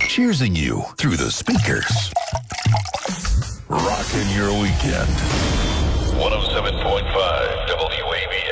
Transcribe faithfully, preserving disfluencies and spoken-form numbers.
cheersing you through the speakers. Rockin' your weekend. one oh seven point five W A B